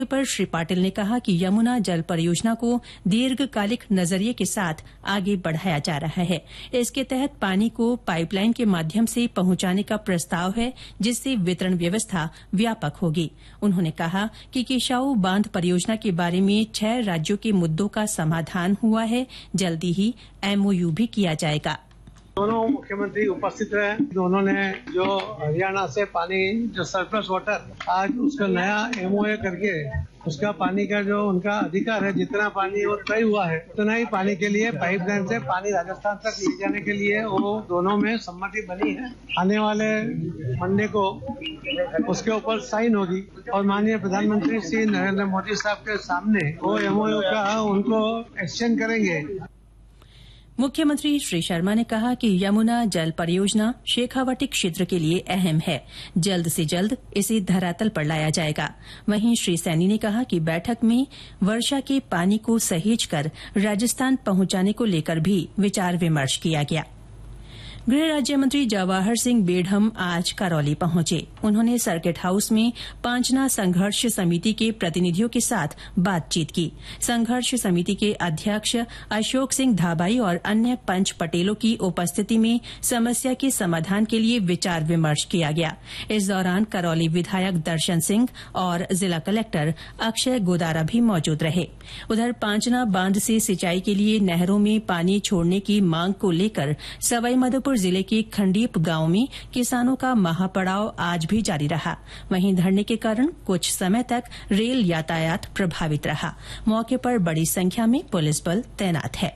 पर श्री पाटिल ने कहा कि यमुना जल परियोजना को दीर्घकालिक नजरिए के साथ आगे बढ़ाया जा रहा है। इसके तहत पानी को पाइपलाइन के माध्यम से पहुंचाने का प्रस्ताव है, जिससे वितरण व्यवस्था व्यापक होगी। उन्होंने कहा कि किशाऊ बांध परियोजना के बारे में 6 राज्यों के मुद्दों का समाधान हुआ है। जल्दी ही MOU भी किया जाएगा। दोनों मुख्यमंत्री उपस्थित रहे। दोनों ने जो हरियाणा से पानी जो सरप्लस वाटर आज उसका नया MOU करके उसका पानी का जो उनका अधिकार है, जितना पानी वो तय हुआ है उतना ही पानी के लिए पाइपलाइन से पानी राजस्थान तक ले जाने के लिए वो दोनों में सहमति बनी है। आने वाले मंडे को उसके ऊपर साइन होगी और माननीय प्रधानमंत्री श्री नरेंद्र मोदी साहब के सामने वो MOU का उनको एक्सचेंज करेंगे। मुख्यमंत्री श्री शर्मा ने कहा कि यमुना जल परियोजना शेखावाटी क्षेत्र के लिए अहम है। जल्द से जल्द इसे धरातल पर लाया जाएगा। वहीं श्री सैनी ने कहा कि बैठक में वर्षा के पानी को सहेजकर राजस्थान पहुंचाने को लेकर भी विचार विमर्श किया गया। गृह राज्य मंत्री जवाहर सिंह बेढ़म आज करौली पहुंचे। उन्होंने सर्किट हाउस में पांचना संघर्ष समिति के प्रतिनिधियों के साथ बातचीत की। संघर्ष समिति के अध्यक्ष अशोक सिंह धाबाई और अन्य पंच पटेलों की उपस्थिति में समस्या के समाधान के लिए विचार विमर्श किया गया। इस दौरान करौली विधायक दर्शन सिंह और जिला कलेक्टर अक्षय गोदारा भी मौजूद रहे। उधर पांचना बांध से सिंचाई के लिए नहरों में पानी छोड़ने की मांग को लेकर सवाईमाधोपुर जिले के खंडीप गांव में किसानों का महापड़ाव आज भी जारी रहा। वहीं धरने के कारण कुछ समय तक रेल यातायात प्रभावित रहा। मौके पर बड़ी संख्या में पुलिस बल तैनात है।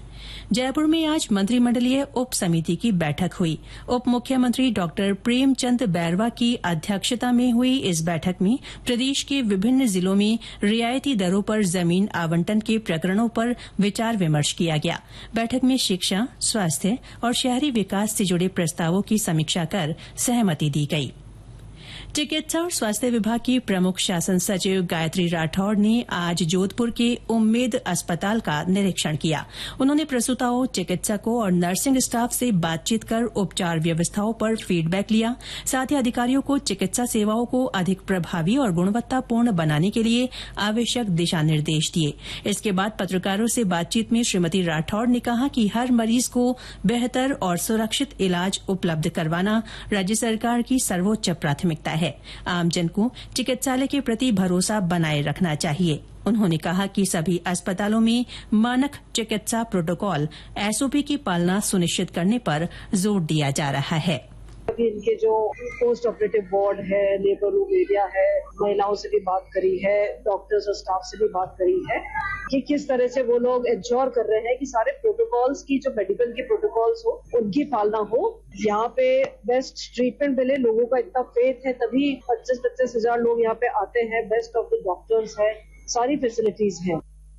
जयपुर में आज मंत्रिमंडलीय उप समिति की बैठक हुई। उप मुख्यमंत्री डॉ प्रेमचंद बैरवा की अध्यक्षता में हुई इस बैठक में प्रदेश के विभिन्न जिलों में रियायती दरों पर जमीन आवंटन के प्रकरणों पर विचार विमर्श किया गया। बैठक में शिक्षा, स्वास्थ्य और शहरी विकास से जुड़े प्रस्तावों की समीक्षा कर सहमति दी गई। चिकित्सा और स्वास्थ्य विभाग की प्रमुख शासन सचिव गायत्री राठौड़ ने आज जोधपुर के उम्मेद अस्पताल का निरीक्षण किया। उन्होंने प्रसूताओं, चिकित्सकों और नर्सिंग स्टाफ से बातचीत कर उपचार व्यवस्थाओं पर फीडबैक लिया। साथ ही अधिकारियों को चिकित्सा सेवाओं को अधिक प्रभावी और गुणवत्तापूर्ण बनाने के लिए आवश्यक दिशा निर्देश दिए। इसके बाद पत्रकारों से बातचीत में श्रीमती राठौड़ ने कहा कि हर मरीज को बेहतर और सुरक्षित इलाज उपलब्ध करवाना राज्य सरकार की सर्वोच्च प्राथमिकता है। आमजन को चिकित्सालय के प्रति भरोसा बनाए रखना चाहिए। उन्होंने कहा कि सभी अस्पतालों में मानक चिकित्सा प्रोटोकॉल SOP की पालना सुनिश्चित करने पर जोर दिया जा रहा है। इनके जो पोस्ट ऑपरेटिव वार्ड है, लेबर रूम एरिया है, महिलाओं से भी बात करी है, डॉक्टर्स और स्टाफ से भी बात करी है कि किस तरह से वो लोग एंश्योर कर रहे हैं कि सारे प्रोटोकॉल्स की, जो मेडिकल के प्रोटोकॉल्स हो, उनकी पालना हो। यहाँ पे बेस्ट ट्रीटमेंट मिले, लोगों का इतना फेथ है, तभी 25-25 हजार लोग यहाँ पे आते हैं। बेस्ट ऑफ द डॉक्टर्स है, सारी फैसिलिटीज है।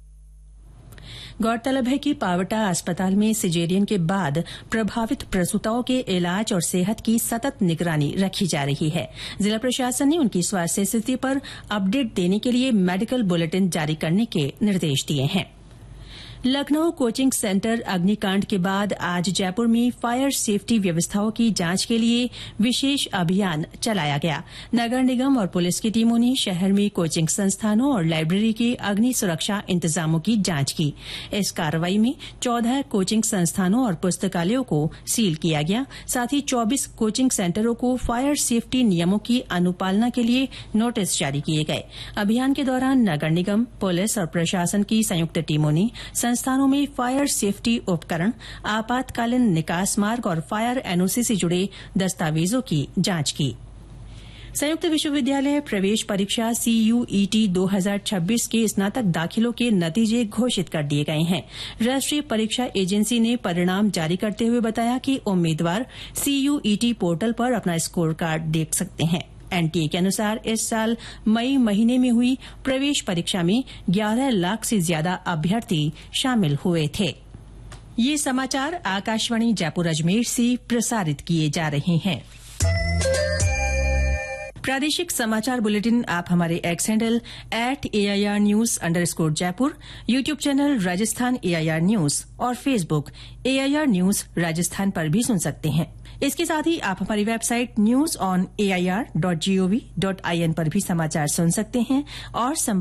गौरतलब है कि पावटा अस्पताल में सिजेरियन के बाद प्रभावित प्रसूताओं के इलाज और सेहत की सतत निगरानी रखी जा रही है। जिला प्रशासन ने उनकी स्वास्थ्य स्थिति पर अपडेट देने के लिए मेडिकल बुलेटिन जारी करने के निर्देश दिए हैं। लखनऊ कोचिंग सेंटर अग्निकांड के बाद आज जयपुर में फायर सेफ्टी व्यवस्थाओं की जांच के लिए विशेष अभियान चलाया गया। नगर निगम और पुलिस की टीमों ने शहर में कोचिंग संस्थानों और लाइब्रेरी के अग्नि सुरक्षा इंतजामों की जांच की। इस कार्रवाई में 14 कोचिंग संस्थानों और पुस्तकालयों को सील किया गया। साथ ही 24 कोचिंग सेंटरों को फायर सेफ्टी नियमों की अनुपालना के लिए नोटिस जारी किए गए। अभियान के दौरान नगर निगम, पुलिस और प्रशासन की संयुक्त टीमों ने संस्थानों में फायर सेफ्टी उपकरण, आपातकालीन निकास मार्ग और फायर NOC से जुड़े दस्तावेजों की जांच की। संयुक्त विश्वविद्यालय प्रवेश परीक्षा CUET 2026 के स्नातक दाखिलों के नतीजे घोषित कर दिए गए हैं। राष्ट्रीय परीक्षा एजेंसी ने परिणाम जारी करते हुए बताया कि उम्मीदवार CUET पोर्टल पर अपना स्कोर कार्ड देख सकते हैं। NTA के अनुसार इस साल मई महीने में हुई प्रवेश परीक्षा में 11 लाख से ज्यादा अभ्यर्थी शामिल हुए थे। ये समाचार आकाशवाणी जयपुर अजमेर से प्रसारित किए जा रहे हैं। प्रादेशिक समाचार बुलेटिन आप हमारे x handle @AIR News _Jaipur, YouTube channel Rajasthan AIR News और फेसबुक AIR News राजस्थान पर भी सुन सकते हैं। इसके साथ ही आप हमारी वेबसाइट newsonair.gov.in पर भी समाचार सुन सकते हैं और